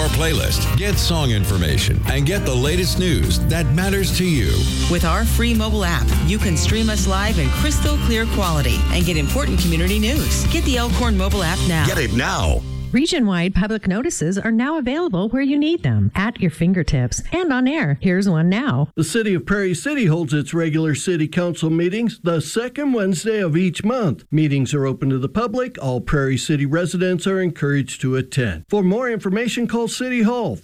your playlist, get song information, and get the latest news that matters to you. With our free mobile app, you can stream us live in crystal clear quality and get important community news. Get the Elkhorn mobile app now. Get it now. Region-wide public notices are now available where you need them, at your fingertips, and on air. Here's one now. The City of Prairie City holds its regular City Council meetings the second Wednesday of each month. Meetings are open to the public. All Prairie City residents are encouraged to attend. For more information, call City Hall,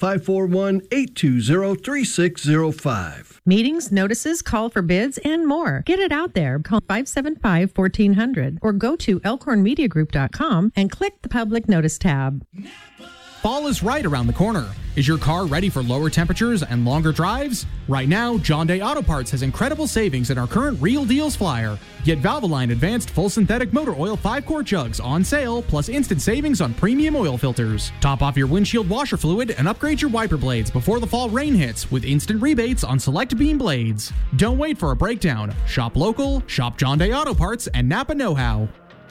541-820-3605. Meetings, notices, call for bids, and more. Get it out there. Call 575-1400 or go to elkhornmediagroup.com and click the public notice tab. Fall is right around the corner. Is your car ready for lower temperatures and longer drives? Right now, John Day Auto Parts has incredible savings in our current Real Deals flyer. Get Valvoline Advanced Full Synthetic Motor Oil 5-quart jugs on sale, plus instant savings on premium oil filters. Top off your windshield washer fluid and upgrade your wiper blades before the fall rain hits with instant rebates on select beam blades. Don't wait for a breakdown. Shop local, shop John Day Auto Parts, and Napa Know-How.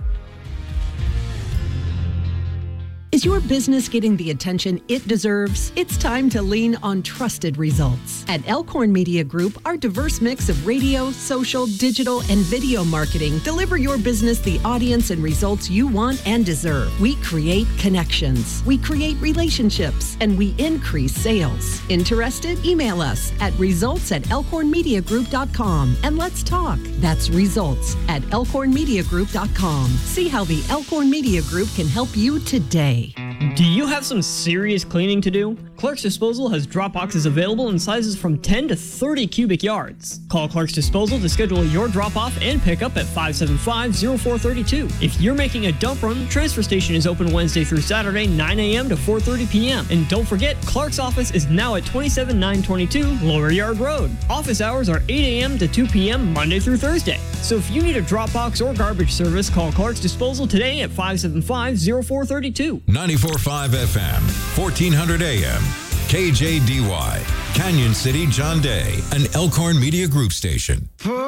Is your business getting the attention it deserves? It's time to lean on trusted results. At Elkhorn Media Group, our diverse mix of radio, social, digital, and video marketing deliver your business the audience and results you want and deserve. We create connections, we create relationships, and we increase sales. Interested? Email us at results@elkhornmediagroup.com and let's talk. That's results@elkhornmediagroup.com. See how the Elkhorn Media Group can help you today. Do you have some serious cleaning to do? Clark's Disposal has drop boxes available in sizes from 10 to 30 cubic yards. Call Clark's Disposal to schedule your drop-off and pickup at 575-0432. If you're making a dump run, the transfer station is open Wednesday through Saturday, 9 a.m. to 4:30 p.m. And don't forget, Clark's office is now at 27922 Lower Yard Road. Office hours are 8 a.m. to 2 p.m. Monday through Thursday. So if you need a drop box or garbage service, call Clark's Disposal today at 575-0432. 94.5 FM, 1400 AM, KJDY, Canyon City, John Day, an Elkhorn Media Group station.